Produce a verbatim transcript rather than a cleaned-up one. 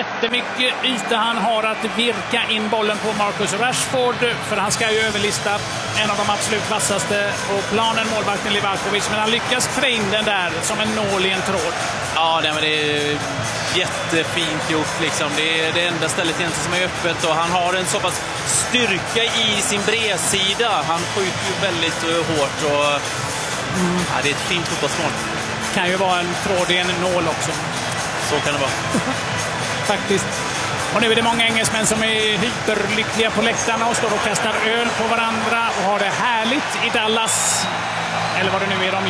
jättemycket yta han har att virka in bollen på Marcus Rashford, för han ska ju överlista en av de absolut vassaste på planen, målvakten Livakovic, men han lyckas trä in den där som en nål i en tråd. Ja, nej, men det är jättefint gjort liksom. Det är det enda stället egentligen som är öppet, och han har en så pass styrka i sin bredsida. Han skjuter ju väldigt uh, hårt och mm. ja, det är ett fint fotbollsmål. Kan ju vara en tråd i en nål också. Så kan det vara. Faktiskt. Och nu är det många engelsmän som är hyperlyckliga på läktarna och står och kastar öl på varandra och har det härligt i Dallas. Eller vad det nu är de